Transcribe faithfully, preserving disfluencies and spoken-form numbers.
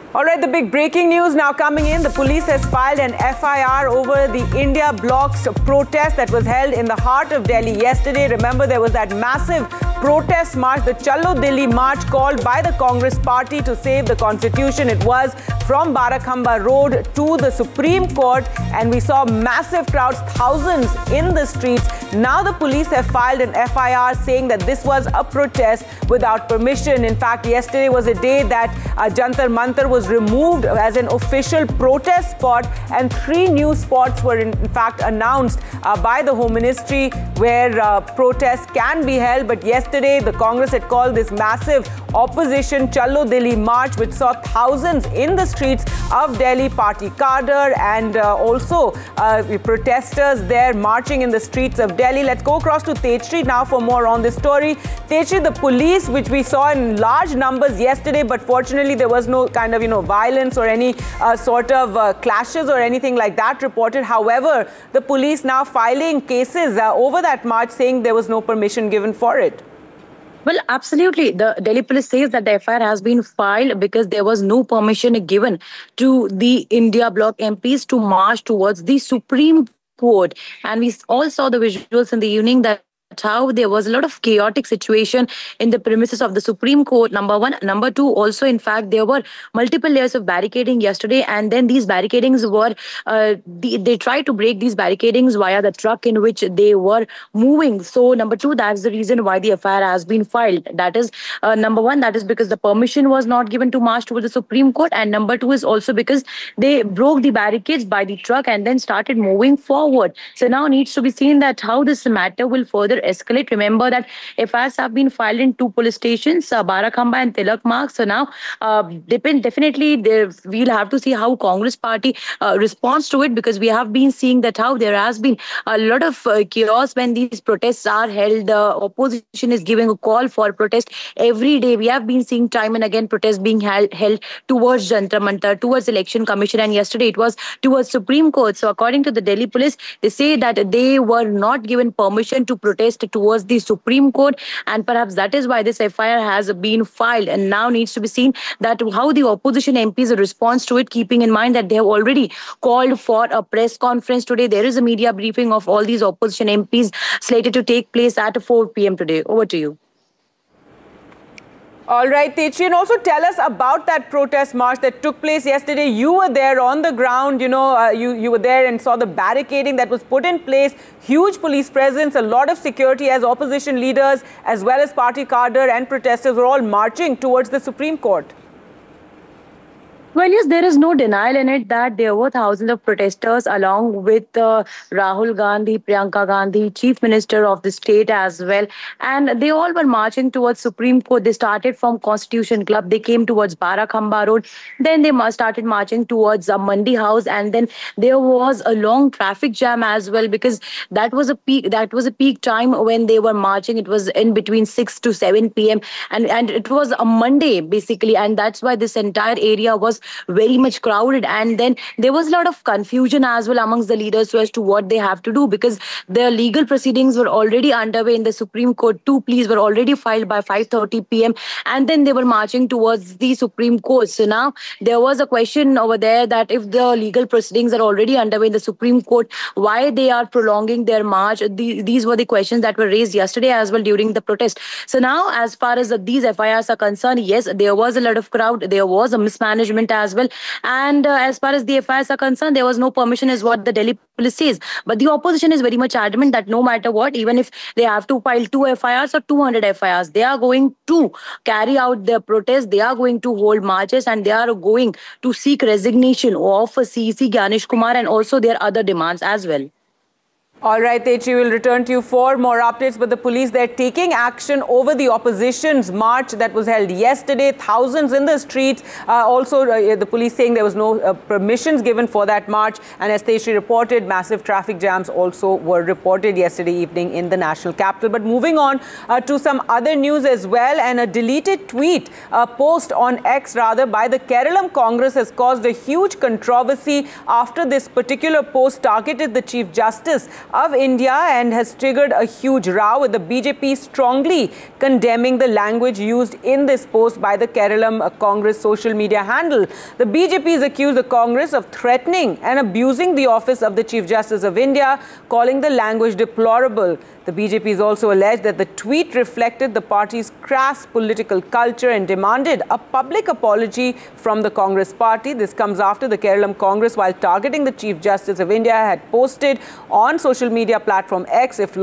All right, the big breaking news now coming in. The police has filed an F I R over the India Bloc's protest that was held in the heart of Delhi yesterday. Remember, there was that massive protest march, the Chalo Delhi march, called by the Congress party to save the constitution. It was from Barakhamba Road to the Supreme Court, and we saw massive crowds, thousands in the streets. Now the police have filed an F I R saying that this was a protest without permission. In fact, yesterday was a day that uh, Jantar Mantar was removed as an official protest spot, and three new spots were in fact announced uh, by the Home Ministry where uh, protests can be held. But yesterday the Congress had called this massive opposition Chalo Delhi march, which saw thousands in the streets of Delhi, party cadre and uh, also uh, protesters there marching in the streets of Delhi. Let's go across to Tejshri now for more on this story. Tejshri, the police, which we saw in large numbers yesterday, but fortunately there was no kind of, you know, violence or any uh, sort of uh, clashes or anything like that reported. However, the police now filing cases uh, over that march, saying there was no permission given for it. Well, absolutely. The Delhi police says that the F I R has been filed because there was no permission given to the India Bloc M Ps to march towards the Supreme Court. And we all saw the visuals in the evening that how there was a lot of chaotic situation in the premises of the Supreme Court, number one. Number two, also, in fact, there were multiple layers of barricading yesterday, and then these barricadings were, uh, the, they tried to break these barricadings via the truck in which they were moving. So, number two, that's the reason why the F I R has been filed. That is, uh, number one, that is because the permission was not given to march towards the Supreme Court, and number two is also because they broke the barricades by the truck and then started moving forward. So now needs to be seen that how this matter will further escalate. Remember that F I Rs have been filed in two police stations, uh, Barakhamba and Tilak Marg. So now, uh, depend, definitely there, we'll have to see how Congress party uh, responds to it, because we have been seeing that how there has been a lot of uh, chaos when these protests are held. The uh, opposition is giving a call for protest every day. We have been seeing time and again protests being held, held towards Jantar Mantar, towards Election Commission, and yesterday it was towards Supreme Court. So according to the Delhi police, they say that they were not given permission to protest towards the Supreme Court, and perhaps that is why this F I R has been filed. And now needs to be seen that how the opposition M Ps responds to it, keeping in mind that they have already called for a press conference today. There is a media briefing of all these opposition M Ps slated to take place at four p m today. Over to you. All right, Tejshri, and also tell us about that protest march that took place yesterday. You were there on the ground, you know, uh, you, you were there and saw the barricading that was put in place, huge police presence, a lot of security as opposition leaders as well as party cadre and protesters were all marching towards the Supreme Court. Well, yes, there is no denial in it that there were thousands of protesters along with uh, Rahul Gandhi, Priyanka Gandhi, Chief Minister of the state as well. And they all were marching towards Supreme Court. They started from Constitution Club. They came towards Barakhamba Road. Then they started marching towards uh, Mandi House. And then there was a long traffic jam as well, because that was a peak, that was a peak time when they were marching. It was in between six to seven p m And, and it was a Monday, basically. And that's why this entire area was very much crowded, and then there was a lot of confusion as well amongst the leaders as to what they have to do, because the legal proceedings were already underway in the Supreme Court. Two pleas were already filed by five thirty p m and then they were marching towards the Supreme Court. So now there was a question over there that if the legal proceedings are already underway in the Supreme Court, why they are prolonging their march. The, these were the questions that were raised yesterday as well during the protest. So now, as far as these F I Rs are concerned, yes, there was a lot of crowd, there was a mismanagement as well. And uh, as far as the F I Rs are concerned, there was no permission is what the Delhi police says. But the opposition is very much adamant that no matter what, even if they have to file two F I Rs or two hundred F I Rs, they are going to carry out their protest, they are going to hold marches, and they are going to seek resignation of C C Gyanesh Kumar and also their other demands as well. All right, Tejshri, we'll return to you for more updates. But the police, they're taking action over the opposition's march that was held yesterday. Thousands in the streets. Uh, also, uh, the police saying there was no uh, permissions given for that march. And as Tejshri reported, massive traffic jams also were reported yesterday evening in the national capital. But moving on uh, to some other news as well. And a deleted tweet, a post on X rather, by the Keralam Congress has caused a huge controversy after this particular post targeted the Chief Justice. of India and has triggered a huge row, with the B J P strongly condemning the language used in this post by the Keralam Congress social media handle. The B J P has accused the Congress of threatening and abusing the office of the Chief Justice of India, calling the language deplorable. The B J P has also alleged that the tweet reflected the party's crass political culture and demanded a public apology from the Congress party. This comes after the Keralam Congress, while targeting the Chief Justice of India, had posted on social media platform X, if